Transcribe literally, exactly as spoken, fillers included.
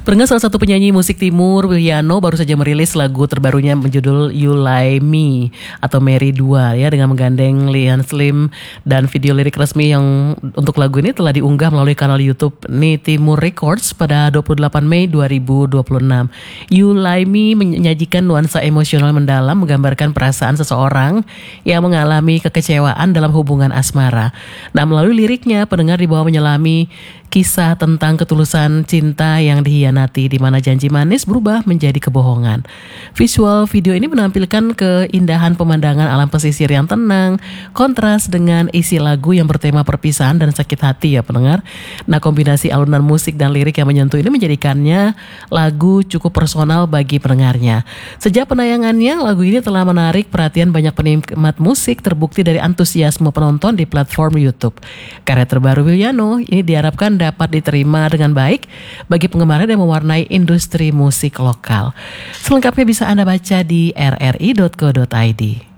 Pendengar, salah satu penyanyi musik timur Williano baru saja merilis lagu terbarunya berjudul You Lie Me atau Mary dua ya, dengan menggandeng Lian Slim, dan video lirik resmi yang untuk lagu ini telah diunggah melalui kanal YouTube Ni Timur Records pada dua puluh delapan Mei dua ribu dua puluh enam. You Lie Me menyajikan nuansa emosional mendalam, menggambarkan perasaan seseorang yang mengalami kekecewaan dalam hubungan asmara. Nah, melalui liriknya pendengar dibawa menyelami kisah tentang ketulusan cinta yang dihianati, di mana janji manis berubah menjadi kebohongan. Visual video ini menampilkan keindahan pemandangan alam pesisir yang tenang, kontras dengan isi lagu yang bertema perpisahan dan sakit hati ya pendengar. Nah, kombinasi alunan musik dan lirik yang menyentuh ini menjadikannya lagu cukup personal bagi pendengarnya. Sejak penayangannya, lagu ini telah menarik perhatian banyak penikmat musik, terbukti dari antusiasme penonton di platform YouTube. Karya terbaru Williano ini diharapkan dapat diterima dengan baik bagi penggemarnya dan mewarnai industri musik lokal. Selengkapnya bisa Anda baca di r r i dot co dot i d.